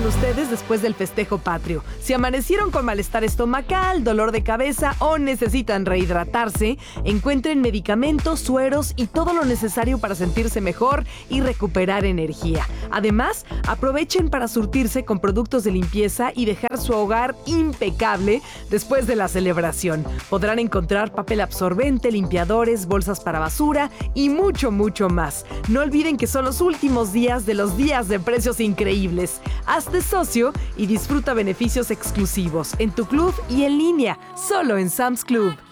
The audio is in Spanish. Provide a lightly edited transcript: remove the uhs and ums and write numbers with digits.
ustedes después del festejo patrio. Si amanecieron con malestar estomacal, dolor de cabeza o necesitan rehidratarse, encuentren medicamentos, sueros y todo lo necesario para sentirse mejor y recuperar energía. Además, aprovechen para surtirse con productos de limpieza y dejar su hogar impecable después de la celebración. Podrán encontrar papel absorbente, limpiadores, bolsas para basura y mucho, mucho más. No olviden que son los últimos días de los días de precios increíbles. Hazte socio y disfruta beneficios exclusivos en tu club y en línea, solo en Sam's Club.